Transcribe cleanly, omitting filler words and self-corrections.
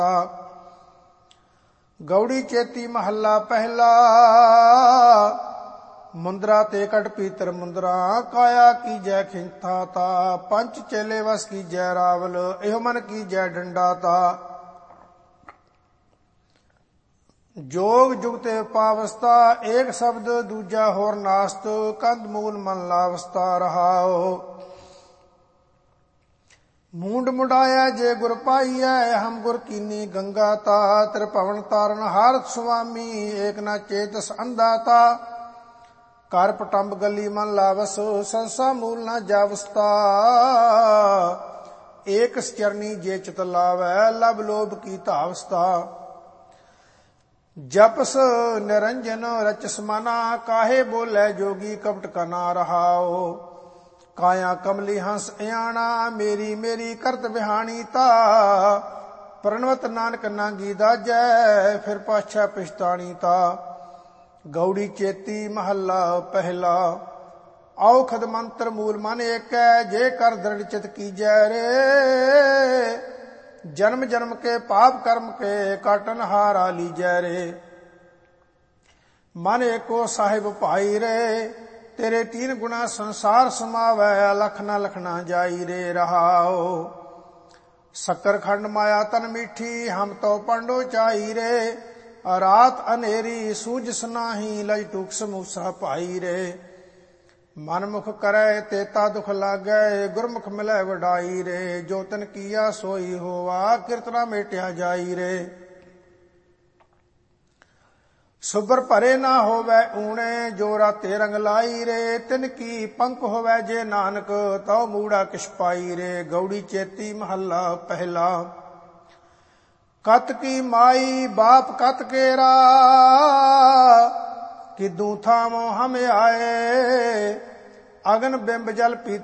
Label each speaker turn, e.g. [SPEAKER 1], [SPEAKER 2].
[SPEAKER 1] ਗੌੜੀ ਚੇਤੀ ਮਹੱਲਾ ਪਹਿਲਾ। ਮੁੰਦਰਾ ਤੇ ਕਟ ਪੀਤਰ ਮੁੰਦਰਾ, ਕਾਇਆ ਕੀਜੈ ਖਿੰਥਾ ਤਾ। ਪੰਚ ਚੇਲੇ ਵਸ ਕੀਜੈ ਰਾਵਲ, ਇਹੋ ਮਨ ਕੀਜੈ ਡੰਡਾ ਤਾ। ਜੋਗ ਜੁਗਤੇ ਪਾਵਸਤਾ, ਏਕ ਸ਼ਬਦ ਦੂਜਾ ਹੋਰ ਨਾਸਤ। ਕੰਧ ਮੂਲ ਮਨ ਲਾਵਸਤਾ ਰਹਾਓ। ਮੂੰਡ ਮੁੰਡਾਇਆ ਜੇ ਗੁਰ ਪਾਈਐ, ਹਮ ਗੁਰ ਕੀਨੀ ਗੰਗਾ ਤਾ। ਤ੍ਰਿਭਵਨ ਤਾਰਨ ਹਾਰਤ ਸੁਆਮੀ, ਏਕ ਨਾ ਚੇਤਸ ਅੰਧਾ ਤਾ। ਕਰ ਪਟੰਬ ਗਲੀ ਮਨ ਲਾਵਸ, ਸੰਸਾ ਮੂਲ ਨਾ ਜਾਵਸਤਾ। ਏਕ ਚਰਨੀ ਜੇ ਚਿਤ ਲਾਵੈ, ਲਬ ਲੋਭ ਕੀ ਧਾਵਸਤਾ। ਜਪਸ ਨਿਰੰਜਨ ਰਚਸ ਮਨਾ, ਕਾਹੇ ਬੋਲੇ ਜੋਗੀ ਕਪਟ ਕਨਾ ਰਹਾਓ। ਕਾਇਆ ਕਮਲੀ ਹੰਸ ਇਆਣਾ, ਮੇਰੀ ਮੇਰੀ ਕਰਤ ਵਿਹਾਣੀ ਤਾ। ਪ੍ਰਣਵਤ ਨਾਨਕ ਨਾਂਗੀ ਦਾਜੈ, ਫਿਰ ਪਾਛਾ ਪਛਤਾਣੀ ਤਾ। ਗੌੜੀ ਚੇਤੀ ਮਹੱਲਾ ਪਹਿਲਾ। ਔਖਦ ਮੰਤਰ ਮੂਲ ਮਨ ਏਕੈ, ਜੇ ਕਰ ਦ੍ਰਿੜ ਚਿਤ ਕੀਜੈ ਰੇ। ਜਨਮ ਜਨਮ ਕੇ ਪਾਪ ਕਰਮ ਕੇ, ਕਾਟਨ ਹਾਰਾ ਲੀਜੈ ਰੇ। ਮਨ ਏਕੋ ਸਾਹਿਬ ਭਾਈ ਰੇ, ਤੇਰੇ ਤੀਨ ਗੁਣਾ ਸੰਸਾਰ ਸਮਾਵੈ। ਲਖ ਨਾ ਲਖਣਾ ਜਾਈ ਰੇ ਰਹਾਓ। ਸ਼ੱਕਰ ਖੰਡ ਮਾਇਆ ਤਨ ਮੀਠੀ, ਹਮ ਤੋ ਪੰਡੋ ਚਾਈ ਰੇ। ਰਾਤ ਅਨੇਰੀ ਸੂਝਸ ਨਾਹੀ, ਲਜ ਟੂਕ ਸਮੂਸਾ ਭਾਈ ਰੇ। ਮਨ ਮੁਖ ਕਰੈ ਤੇਤਾ ਦੁਖ ਲਾਗੈ, ਗੁਰਮੁਖ ਮਿਲੈ ਵਡਾਈ ਰੇ। ਜੋ ਤਨ ਕੀਆ ਸੋਈ ਹੋਵਾ, ਕਿਰਤਨਾ ਮੇਟਿਆ ਜਾਈ ਰੇ। ਸੁਬਰ ਭਰੇ ਨਾ ਹੋਵੈ ਊਣੇ, ਜੋ ਰਾਤੇ ਰੰਗ ਲਾਈ ਰੇ। ਤਿਨ ਕੀ ਪੰਖ ਹੋਵੈ ਜੇ ਨਾਨਕ, ਤਉ ਮੂੜਾ ਕਿਛ ਪਾਈ ਰੇ। ਗੌੜੀ ਚੇਤੀ ਮਹੱਲਾ ਪਹਿਲਾ। ਕਤ ਕੀ ਮਾਈ ਬਾਪ ਕਤ ਕੇਰਾ, ਕਿਦੂ ਥਾਵੋਂ ਹਮ ਆਏ। ਅਗਨ ਬਿੰਬ ਜਲ ਪੀ